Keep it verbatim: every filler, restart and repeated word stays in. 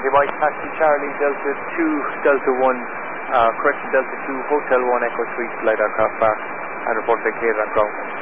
twenty Mike Taxi Charlie Delta two Delta one uh, correction Delta two Hotel one Echo Suite Flight Aircraft Bar and report vacated on ground.